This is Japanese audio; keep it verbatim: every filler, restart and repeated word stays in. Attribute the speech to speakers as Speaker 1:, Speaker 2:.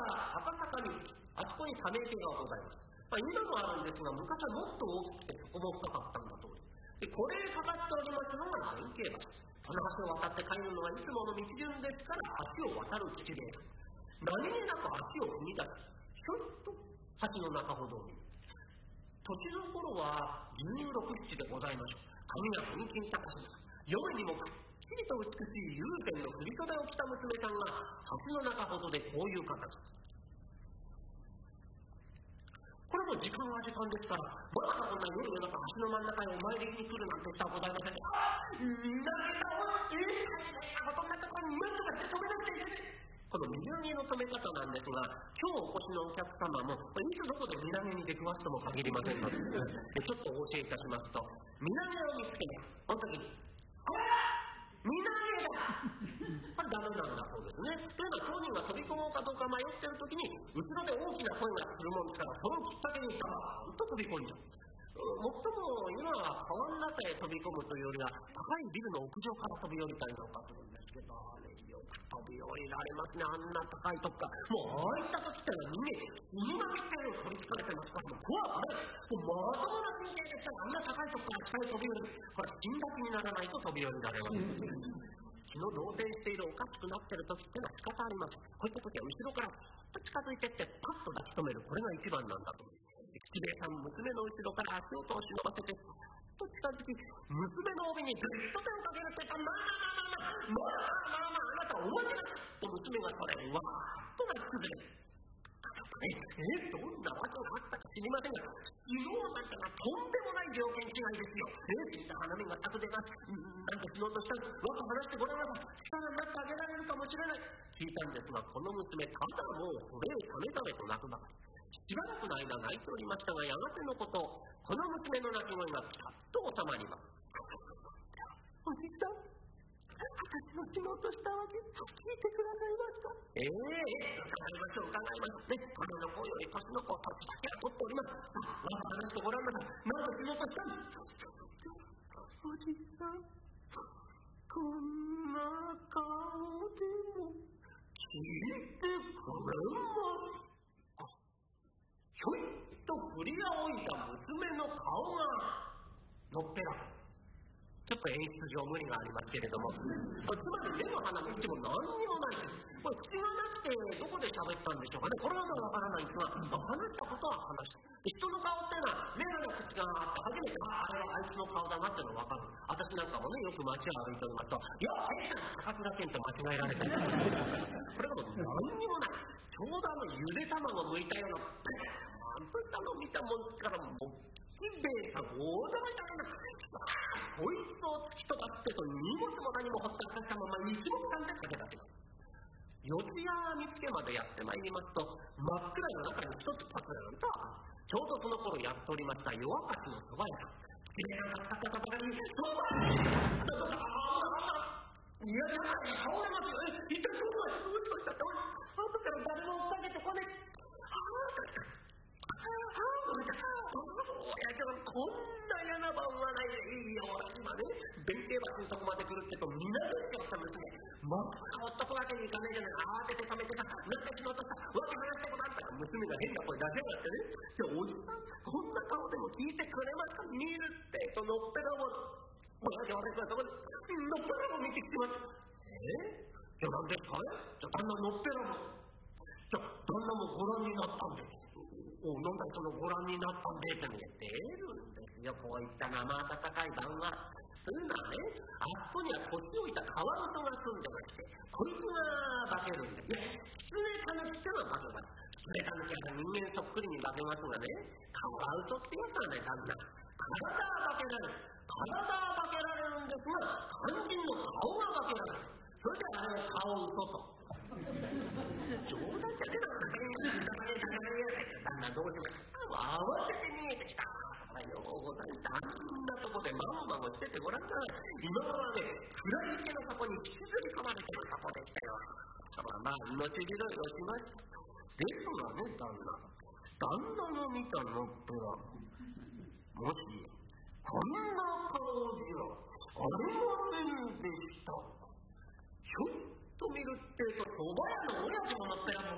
Speaker 1: 赤坂に、あそこにため池がございます。まあ、今もあるんですが、昔はもっと大きくて、そこも深かったんだそうです。で、これにかかっておりますのが弁慶橋。この橋を渡って帰るのはいつもの道順ですから、橋を渡る口で、何気なく橋を踏み出し、ひょいっと橋の中ほどを見る。時の頃はじゅうろく、ななでございましょう。髪がふんきん高しな、夜にもくっきりと美しい友禅の振り袖を着た娘さんが橋の中ほどでこういう形。これも時間は時間ですから、まだこんな夜夜中橋の真ん中にお参りに来るなんて人はございません。ああ、みんなで倒して、大変なことになったから、なんとかして止めなくちゃいけない。この身投げの止め方なんですが、今日お越しのお客様も、いつどこで身投げに出くわすとも限りませんので、でちょっとお教えいたしますと、身投げを見つけます。その時に、あれ身投げだこれダメなんだそうですね。というのは当人が飛び込もうかどうか迷っている時に、後ろで大きな声がするもんですから、そのきっかけにダーンと飛び込んじゃう。もっとも今は川の中へ飛び込むというよりは、高いビルの屋上から飛び降りたりなんかするんですけど、あれよく飛び降りられますね、あんな高いとこから。もうああいった時ってのは人間、犬がめったように取りつかれてますから、もう怖くない。もうまともな神経でしたら、あんな高いとこから下へ飛び降りる。これ、死んだ気にならないと飛び降りられます。気の動転しているおかしくなっている時ってのは仕方あります。こういった時は後ろから近づいていってパッと抱き留める。これが一番なんだと。吉兵衛さん、娘の後ろから足音を忍ばせてと近づき、娘の帯にぐっと手をかけるって言ったら、まあまあまあまあまあまあまあまああなたお待ちなさいと娘がそれわーっと泣き崩れる。ええどんなわけがあったか知りませんが、昨日なんかがとんでもない条件違いですよ。え死んだ花見が宅でなし、なんて死のうとしたら、わっと話してごらんなさい。力になってあげられるかもしれない。聞いたんですが、この娘、ただもうそれへためためと泣くばかり。しばらくの間泣いておりましたが、やがてのこと、この娘の泣き声がピタッと収まります。おじさん、私の仕事したわけ聞いてくださいました。ええー、伺いましょう、伺いましょう。ね、彼の子より年の子を年だけは取っております。わざ話してごらんなさい。なんで仕事したの？おじさん、こんな顔でも聞いてくれます。ひょいっと振り仰いだ娘の顔がのっぺらく。ちょっと演出上無理がありますけれども、つまり目の鼻も口も何にもないです。これ口がなくてどこで喋ったんでしょうかね。これはまだわからないんですが、話したことは話した。人の顔っていうのは目が口があって初めて、ああれはあいつの顔だなっていうのがわかる。私なんかもね、よく街を歩いておりますと、いや、あいつは高倉健と間違えられてる。これがもう何にもない。ちょうどあのゆで卵剥いたような、なんといったの見たもんですから、もう吉兵衛さん、大玉ちゃんが、こいつを突き飛ばしてと荷物も何もほったらかしたまま一目散で駆け出します。四谷見つけまでやってまいりますと、真っ暗の中に一つパツンとちょうどその頃やっておりました夜明かしのそば屋さん。吉兵衛がかかったばかりに、そばいやじゃない、倒れますよ。え、一体どうしたどうしたって、後から誰も追っかけてこねえ。ああいやけどこんな嫌な晩はないでいいよ。今ね、弁慶橋のとこまで来るってとみんなでしょったんですね。まあほっとくわけにいかねえじゃない。慌てて止めてさ、なんてしまったさ、わけ話してごらんったら娘が変な声出せやがってね。じゃあおじさん、こんな顔でも聞いてくれますか。見るってとのっぺらぼう。わけ私はそこでのっぺらぼう見てきます。えじゃあ何ですかね。じゃあ旦那のっぺらぼう。じゃあ旦那もご覧になったんです。おなんだそのご覧になったんでってね、出るんですよ。こういった生温かい晩は。というのはね、あそこには年老いたカワウソが住んでまして、こいつが化けるんですね。キツネタヌキってのは化けます。キツネタヌキは人間そっくりに化けますがね、カワウソってやつはね、旦那、体は化けられる。体は化けられるんですが、肝心の顔が化けられる。それであれを顔嘘と。冗談じゃねえだろ、旦那どうしました。慌てて逃げてきた。ようございます。あんなとこでまごまごしててごらんなさい。今まで暗い池の底に引きずり込まれてるとこでしたよ。まあ命拾いをしました。ですがね、旦那、旦那の見たのっぺらもしこんな顔じゃありませんでした。ひょいっと見るってえと、蕎麦屋の親父ものっぺらも